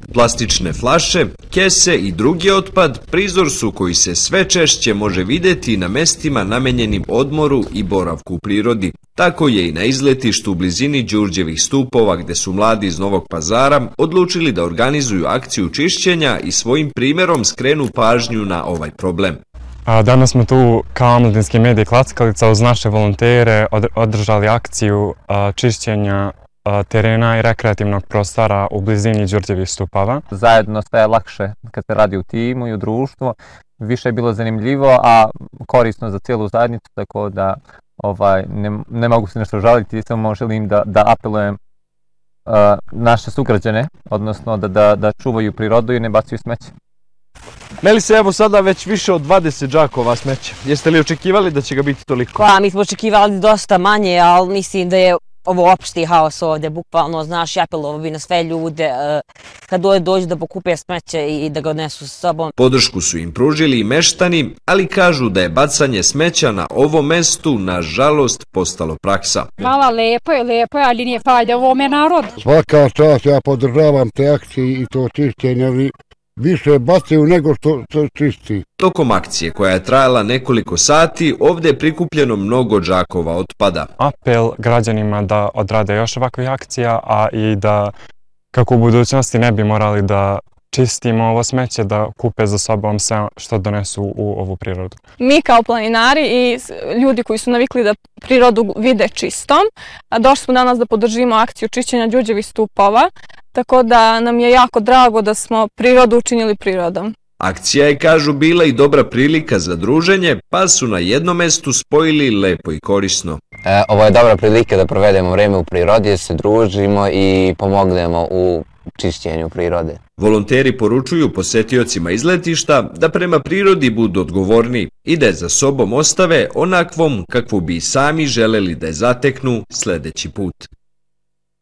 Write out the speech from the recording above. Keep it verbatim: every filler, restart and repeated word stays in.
Plastične flaše, kese i drugi otpad prizor su koji se sve češće može vidjeti na mestima namenjenim odmoru i boravku u prirodi. Tako je i na izletištu u blizini Đurđevih stupova gde su mladi iz Novog Pazara odlučili da organizuju akciju čišćenja i svojim primjerom skrenu pažnju na ovaj problem. Danas smo tu kao Omladinski medij Klackalica uz naše volontere održali akciju čišćenja terena i rekreativnog prostora u blizini Đurđevih stupova. Zajedno sve je lakše kad se radi u timu i u društvu. Više je bilo zanimljivo, a korisno za cijelu zajednicu, tako da ovaj, ne, ne mogu se nešto žaliti, samo želim da, da apelujem uh, naše sugrađane, odnosno da, da, da čuvaju prirodu i ne bacaju smeće. Meli se evo sada već više od dvadeset džakova smeća. Jeste li očekivali da će ga biti toliko? Pa, mi smo očekivali dosta manje, ali mislim da je ovo opšti haos ovdje, bukvalno, znaš, apelovao bi na sve ljude kad dođu da pokupe smeće i da ga odnesu sa sobom. Podršku su im pružili i meštani, ali kažu da je bacanje smeća na ovom mestu, nažalost, postalo praksa. Hvala, lepo je, lepo je, ali nije fajda ovome narodu. Svaka čast, ja podržavam te akcije i to čišćenje. Više bacaju nego što čisti. Tokom akcije koja je trajala nekoliko sati, ovdje je prikupljeno mnogo džakova otpada. Apel građanima da odrade još ovakvih akcija, a i da kako u budućnosti ne bi morali da čistimo ovo smeće, da kupe za sobom sve što donesu u ovu prirodu. Mi kao planinari i ljudi koji su navikli da prirodu vide čistom, došli smo danas da podržimo akciju čišćenja Đurđevih stupova, tako da nam je jako drago da smo prirodu učinili prirodom. Akcija je, kažu, bila i dobra prilika za druženje, pa su na jednom mestu spojili lepo i korisno. E, ovo je dobra prilika da provedemo vreme u prirodi, da se družimo i pomognemo u čišćenju prirode. Volonteri poručuju posetiocima izletišta da prema prirodi budu odgovorni i da je za sobom ostave onakvom kakvu bi sami želeli da je zateknu sljedeći put.